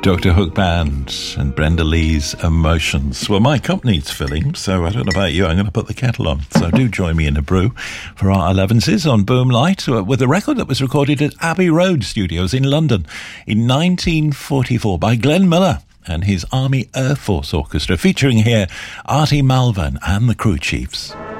Dr. Hook Band and Brenda Lee's Emotions. Well, my cup needs filling, so I don't know about you, I'm going to put the kettle on. So do join me in a brew for our 11s on Boom Light with a record that was recorded at Abbey Road Studios in London in 1944 by Glenn Miller and his Army Air Force Orchestra, featuring here Artie Malvern and the Crew Chiefs.